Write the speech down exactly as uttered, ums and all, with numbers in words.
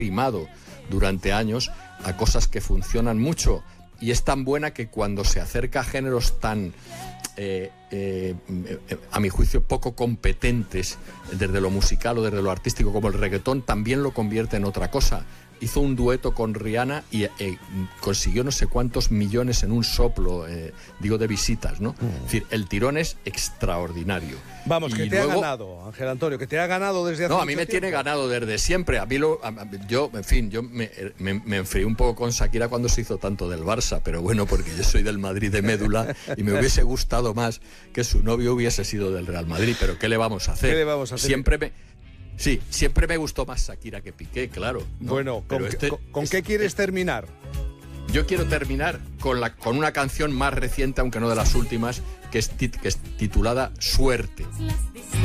primado durante años a cosas que funcionan mucho, y es tan buena que cuando se acerca a géneros tan, eh, eh, a mi juicio, poco competentes desde lo musical o desde lo artístico como el reggaetón, también lo convierte en otra cosa. Hizo un dueto con Rihanna y eh, consiguió no sé cuántos millones en un soplo, eh, digo, de visitas, ¿no? Mm. Es decir, el tirón es extraordinario. Vamos, y que te luego, ha ganado, Ángel Antonio, que te ha ganado desde hace No, a mí me tiempo. tiene ganado desde siempre. A mí lo, a, yo, en fin, yo me, me, me enfrié un poco con Shakira cuando se hizo tanto del Barça, pero bueno, porque yo soy del Madrid de médula y me hubiese gustado más que su novio hubiese sido del Real Madrid, pero ¿qué le vamos a hacer? ¿Qué le vamos a hacer? Siempre me... Sí, siempre me gustó más Shakira que Piqué, claro, ¿no? Bueno, ¿con, este, con, ¿con este, qué quieres terminar? Yo quiero terminar con, la, con una canción más reciente, aunque no de las últimas, que es, tit, que es titulada Suerte.